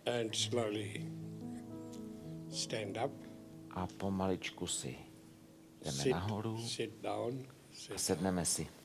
And slowly stand up. A pomaličku si jdeme Sit, nahoru sit down. a sedneme si.